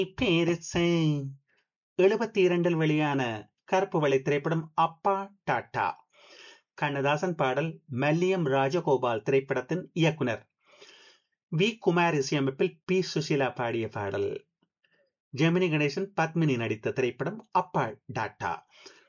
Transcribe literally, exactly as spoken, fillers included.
பேரிசை எழுபத்தி இரண்டில் வெளியான கருப்பு வெள்ளை திரைப்படம் அப்பா டாட்டா. கண்ணதாசன் பாடல் மல்லியம் ராஜகோபால் திரைப்படத்தின் இயக்குனர் வி குமார் இசையமைப்பில் பி சுஷீலா பாடிய பாடல். ஜெமினி கணேசன் பத்மினி நடித்த திரைப்படம் அப்பா டாட்டா.